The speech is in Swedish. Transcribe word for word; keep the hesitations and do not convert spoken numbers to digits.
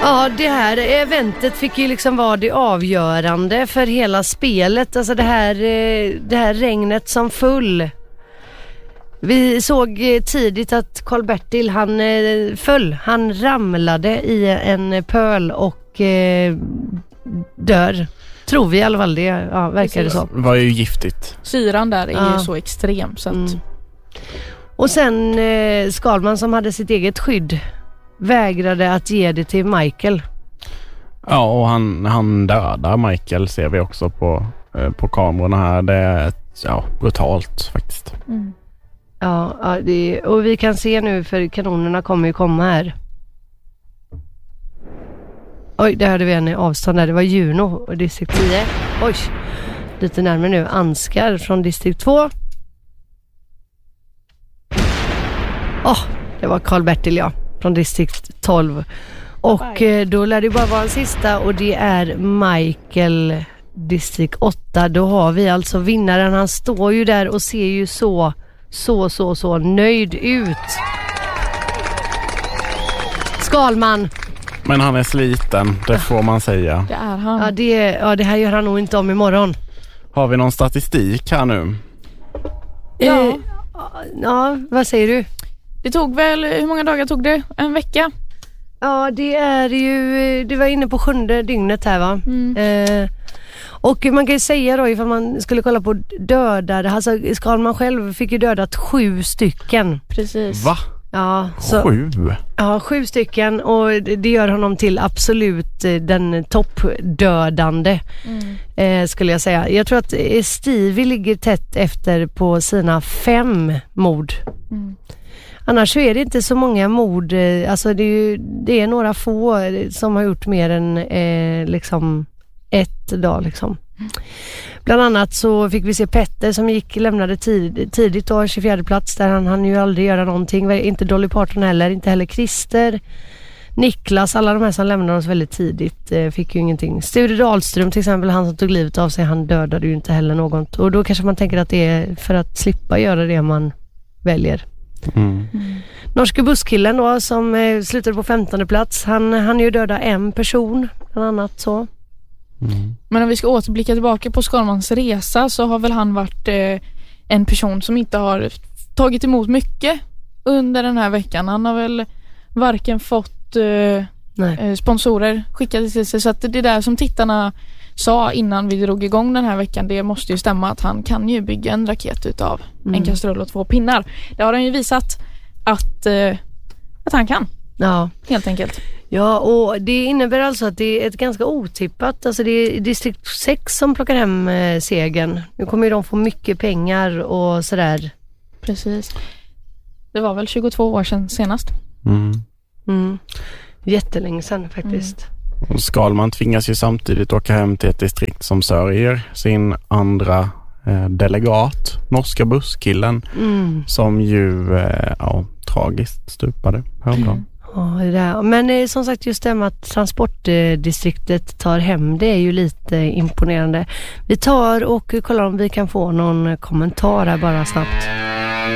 Ja, det här eventet fick ju liksom vara det avgörande för hela spelet. Alltså det här, det här regnet som full. Vi såg tidigt att Karl-Bertil, han föll. Han ramlade i en pöl och eh, dör. Tror vi i alla fall det. Ja, verkar det så. Det var ju giftigt. Syran där är ja. ju så extrem så att... Mm. Och sen eh, Skalman som hade sitt eget skydd vägrade att ge det till Michael. Ja, och han, han dödar Michael, ser vi också på, eh, på kamerorna här. Det är ett, ja, brutalt faktiskt. Mm. Ja, ja det, och vi kan se nu, för kanonerna kommer ju komma här. Oj, där hade vi en i avstånd där. Det var Juno och distrikt tio. Oj, lite närmare nu. Anskar från distrikt två. Åh, oh, det var Karl-Bertil, ja. Från distrikt tolv. Och eh, då lär det bara vara en sista, och det är Michael, distrikt åtta. Då har vi alltså vinnaren. Han står ju där och ser ju så, så, så, så nöjd ut. Skalman. Men han är sliten, det får man säga. Det är han. Ja, det, ja, det här gör han nog inte om imorgon. Har vi någon statistik här nu? Ja. Eh, ja, vad säger du? Det tog väl, hur många dagar tog det? En vecka? Ja, det är ju, det var inne på sjunde dygnet här, va? Mm. Eh, och man kan ju säga då, ifall man skulle kolla på dödade, alltså Skalman själv fick ju dödat sju stycken. Precis. Va? Ja, så, Sju? ja, sju stycken, och det gör honom till absolut den toppdödande, mm. eh, skulle jag säga. Jag tror att Stevie ligger tätt efter på sina fem mord. Mm. Annars så är det inte så många mord, alltså det är, ju, det är några få som har gjort mer än eh, liksom ett dag liksom. Mm. Bland annat så fick vi se Petter som gick, lämnade tid, tidigt då, tjugofjärde plats, där han, han ju aldrig göra någonting, inte Dolly Parton heller, inte heller Christer, Niklas, alla de här som lämnade oss väldigt tidigt eh, fick ju ingenting. Sture Dahlström till exempel, han som tog livet av sig, han dödade ju inte heller något, och då kanske man tänker att det är för att slippa göra det man väljer. Mm. Mm. Norske busskillen då som eh, slutade på femtonde plats, han, han ju döda en person bland annat så. Mm. Men om vi ska återblicka tillbaka på Skalmans resa, så har väl han varit eh, en person som inte har tagit emot mycket under den här veckan. Han har väl varken fått eh, eh, sponsorer skickade till sig, så att det där som tittarna sa innan vi drog igång den här veckan, det måste ju stämma, att han kan ju bygga en raket utav mm. en kastrull och två pinnar. Det har han ju visat att, eh, att han kan. Ja. Helt enkelt. Ja, och det innebär alltså att det är ett ganska otippat, alltså det är distrikt sex som plockar hem eh, segern. Nu kommer ju de få mycket pengar och sådär. Precis. Det var väl tjugotvå år sedan senast. Mm. Mm. Jättelänge sedan faktiskt. Mm. Skalman tvingas ju samtidigt åka hem till ett distrikt som sörjer sin andra eh, delegat, norska busskillen, mm. som ju eh, ja, tragiskt stupade häromdagen. Mm. Ja, det där. Men eh, som sagt, just det med att transportdistriktet tar hem, det är ju lite imponerande. Vi tar och kollar om vi kan få någon kommentar här bara snabbt.